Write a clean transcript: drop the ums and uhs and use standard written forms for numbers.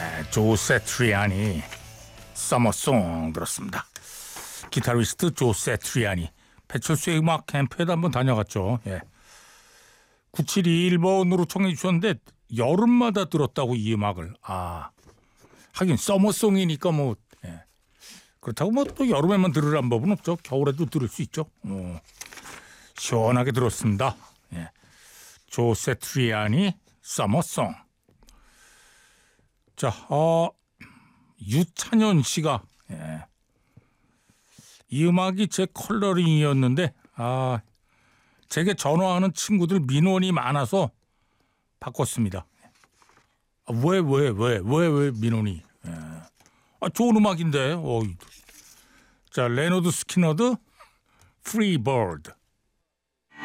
조 세트리아니 서머송 들었습니다. 기타리스트 조 세트리아니 배철수의 음악 캠프에도 한번 다녀갔죠. 9721번으로 청해 주셨는데 여름마다 들었다고 이 음악을. 하긴 서머송이니까 그렇다고 또 여름에만 들으란 법은 없죠. 겨울에도 들을 수 있죠. 시원하게 들었습니다. 조 세트리아니 서머송. 자, 유찬현 씨가 이 음악이 제 컬러링이었는데 제게 전화하는 친구들 민원이 많아서 바꿨습니다. 왜 민원이? 좋은 음악인데. 자, 레너드 스키너드 프리 버드.